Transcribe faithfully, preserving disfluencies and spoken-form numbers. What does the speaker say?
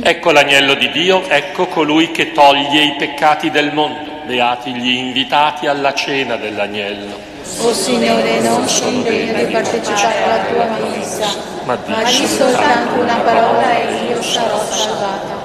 Ecco l'agnello di Dio, ecco colui che toglie i peccati del mondo. Beati gli invitati alla cena dell'agnello. O Signore, non sono degno di partecipare alla tua messa, ma di soltanto una parola e io sarò salvata.